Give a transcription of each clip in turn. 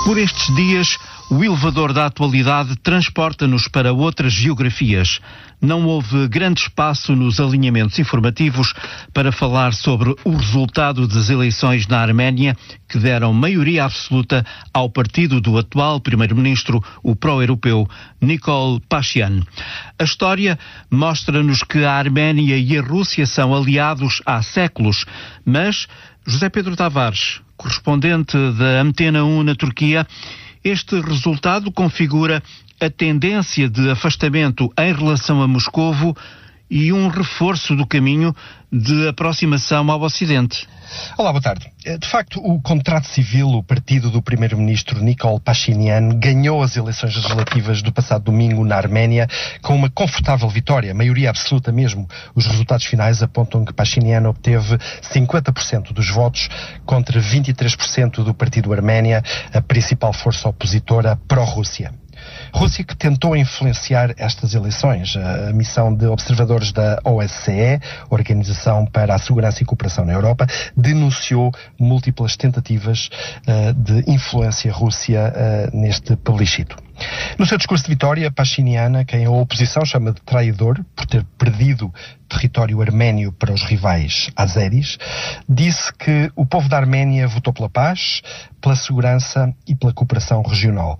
Por estes dias, o elevador da atualidade transporta-nos para outras geografias. Não houve grande espaço nos alinhamentos informativos para falar sobre o resultado das eleições na Arménia, que deram maioria absoluta ao partido do atual primeiro-ministro, o pró-europeu, Nikol Pashinyan. A história mostra-nos que a Arménia e a Rússia são aliados há séculos, mas José Pedro Tavares, correspondente da Antena 1 na Turquia, este resultado configura a tendência de afastamento em relação a Moscovo e um reforço do caminho de aproximação ao Ocidente. Olá, boa tarde. De facto, o Contrato Civil, o partido do primeiro-ministro Nikol Pashinyan, ganhou as eleições legislativas do passado domingo na Arménia com uma confortável vitória, maioria absoluta mesmo. Os resultados finais apontam que Pashinyan obteve 50% dos votos contra 23% do partido Arménia, a principal força opositora pró-Rússia. Rússia que tentou influenciar estas eleições. A missão de observadores da OSCE, Organização para a Segurança e Cooperação na Europa, denunciou múltiplas tentativas de influência Rússia neste plebiscito. No seu discurso de vitória, Pashinyan, quem a oposição chama de traidor por ter perdido território arménio para os rivais azeris, disse que o povo da Arménia votou pela paz, pela segurança e pela cooperação regional.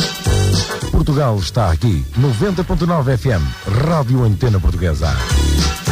Portugal está aqui, 90.9 FM, Rádio Antena Portuguesa.